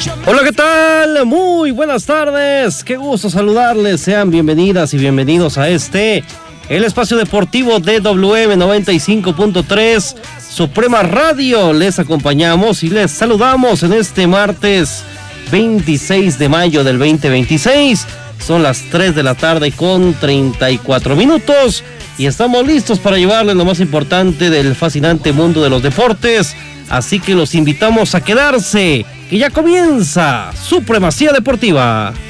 Hola, ¿qué tal? Muy buenas tardes. Qué gusto saludarles. Sean bienvenidas y bienvenidos a el espacio deportivo de WM 95.3 Suprema Radio. Les acompañamos y les saludamos en este martes 26 de mayo del 2026. Son las 3 de la tarde con 34 minutos y estamos listos para llevarles lo más importante del fascinante mundo de los deportes. Así que los invitamos a quedarse, que ya comienza Supremacía Deportiva.